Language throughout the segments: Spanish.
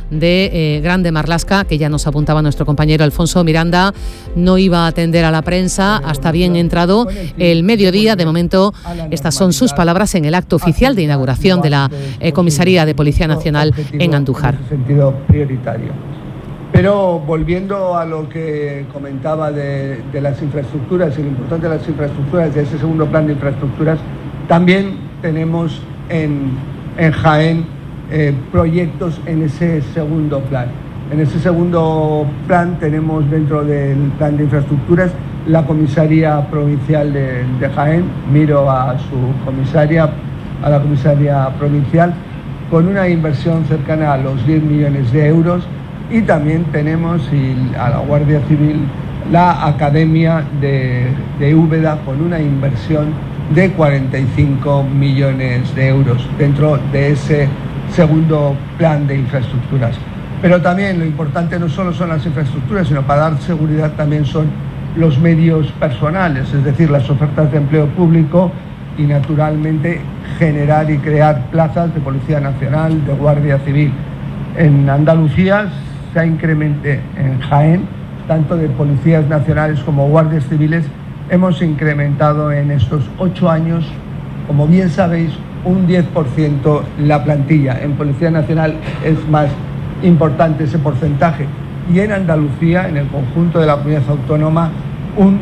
de Grande Marlaska, que ya nos apuntaba nuestro compañero Alfonso Miranda, no iba a atender a la prensa hasta bien entrado el mediodía. De momento, estas son sus palabras en el acto oficial de inauguración de la Comisaría de Policía Nacional en Andújar. En sentido prioritario. Pero volviendo a lo que comentaba de las infraestructuras y lo importante de las infraestructuras, de ese segundo plan de infraestructuras, también tenemos en Jaén proyectos en ese segundo plan. En ese segundo plan tenemos dentro del plan de infraestructuras la Comisaría Provincial de Jaén. Miro a su comisaria, a la Comisaría Provincial, con una inversión cercana a los 10 millones de euros. Y también tenemos a la Guardia Civil la Academia de Úbeda con una inversión de 45 millones de euros dentro de ese segundo plan de infraestructuras. Pero también lo importante no solo son las infraestructuras, sino para dar seguridad también son los medios personales, es decir, las ofertas de empleo público y naturalmente generar y crear plazas de Policía Nacional, de Guardia Civil. En Andalucía se ha incrementado, en Jaén, tanto de policías nacionales como guardias civiles, hemos incrementado en estos 8 años, como bien sabéis, un 10% la plantilla. En Policía Nacional es más importante ese porcentaje. Y en Andalucía, en el conjunto de la comunidad autónoma, un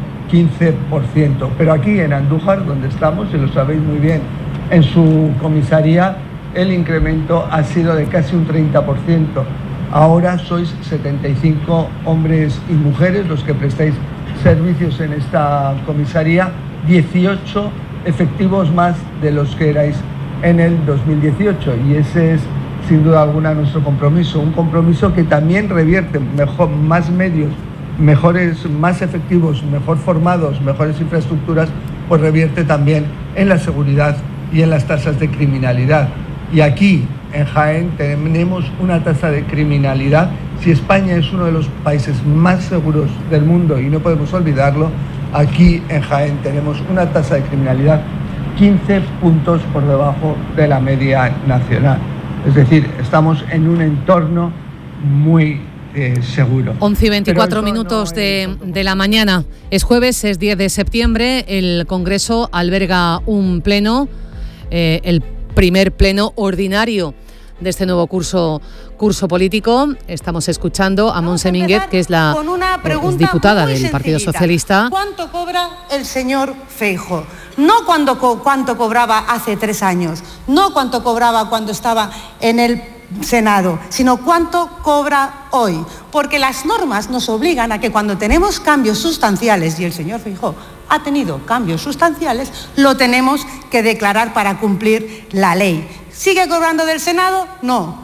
15%. Pero aquí en Andújar, donde estamos, y lo sabéis muy bien, en su comisaría, el incremento ha sido de casi un 30%. Ahora sois 75 hombres y mujeres los que prestáis servicios en esta comisaría, 18 efectivos más de los que erais en el 2018, y ese es sin duda alguna nuestro compromiso, un compromiso que también revierte más medios, más efectivos, mejor formados, mejores infraestructuras, pues revierte también en la seguridad y en las tasas de criminalidad. Y aquí en Jaén tenemos una tasa de criminalidad. Si España es uno de los países más seguros del mundo y no podemos olvidarlo, aquí en Jaén tenemos una tasa de criminalidad 15 puntos por debajo de la media nacional. Es decir, estamos en un entorno muy seguro. 11:24 de la mañana. Es jueves, es 10 de septiembre. El Congreso alberga un pleno, el primer pleno ordinario de este nuevo curso político. Estamos escuchando a Montse Mínguez, que es la diputada del Partido Socialista. ¿Cuánto cobra el señor Feijóo? No cuánto cobraba hace 3 años, no cuánto cobraba cuando estaba en el Senado, sino cuánto cobra hoy. Porque las normas nos obligan a que cuando tenemos cambios sustanciales, y el señor Feijóo ha tenido cambios sustanciales, lo tenemos que declarar para cumplir la ley. ¿Sigue cobrando del Senado? No.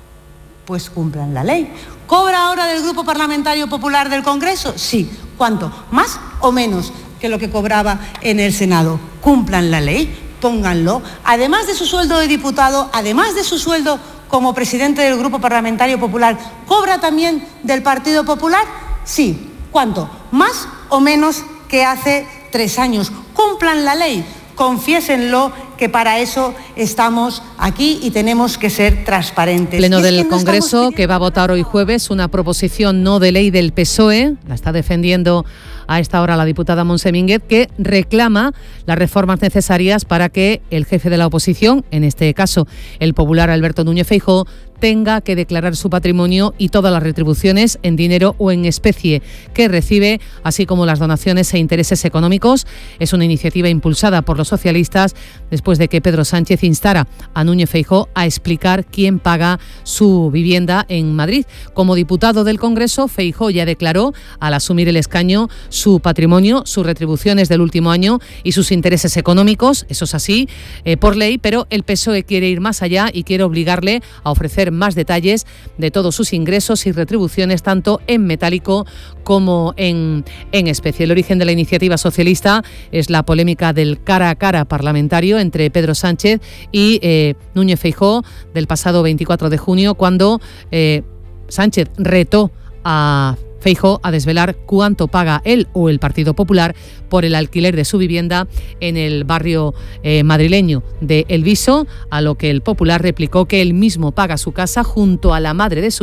Pues cumplan la ley. ¿Cobra ahora del Grupo Parlamentario Popular del Congreso? Sí. ¿Cuánto? ¿Más o menos que lo que cobraba en el Senado? Cumplan la ley, pónganlo. Además de su sueldo de diputado, además de su sueldo como presidente del Grupo Parlamentario Popular, ¿cobra también del Partido Popular? Sí. ¿Cuánto? ¿Más o menos que hace 3 años? Cumplan la ley. Confiésenlo, que para eso estamos aquí y tenemos que ser transparentes. Pleno del Congreso, que va a votar hoy jueves una proposición no de ley del PSOE, la está defendiendo a esta hora la diputada Montse Mínguez, que reclama las reformas necesarias para que el jefe de la oposición, en este caso el popular Alberto Núñez Feijóo, tenga que declarar su patrimonio y todas las retribuciones en dinero o en especie que recibe, así como las donaciones e intereses económicos. Es una iniciativa impulsada por los socialistas después de que Pedro Sánchez instara a Núñez Feijóo a explicar quién paga su vivienda en Madrid. Como diputado del Congreso, Feijóo ya declaró, al asumir el escaño, su patrimonio, sus retribuciones del último año y sus intereses económicos. Eso es así, por ley, pero el PSOE quiere ir más allá y quiere obligarle a ofrecer más detalles de todos sus ingresos y retribuciones, tanto en metálico como en especie. El origen de la iniciativa socialista es la polémica del cara a cara parlamentario entre Pedro Sánchez y Núñez Feijóo del pasado 24 de junio, cuando Sánchez retó a Feijóo a desvelar cuánto paga él o el Partido Popular por el alquiler de su vivienda en el barrio madrileño de El Viso, a lo que el Popular replicó que él mismo paga su casa junto a la madre de su